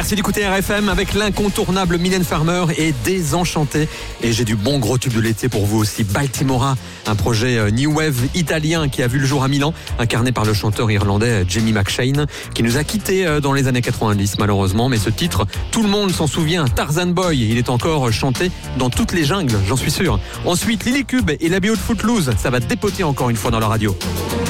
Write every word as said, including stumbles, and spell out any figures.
Merci d'écouter R F M avec l'incontournable Mylène Farmer et Désenchanté. Et j'ai du bon gros tube de l'été pour vous aussi. Baltimora, un projet New Wave italien qui a vu le jour à Milan, incarné par le chanteur irlandais Jamie McShane, qui nous a quittés dans les années quatre-vingt-dix malheureusement. Mais ce titre, tout le monde s'en souvient. Tarzan Boy, il est encore chanté dans toutes les jungles, j'en suis sûr. Ensuite, Lily Cube et la B O de Footloose, ça va dépoter encore une fois dans la radio.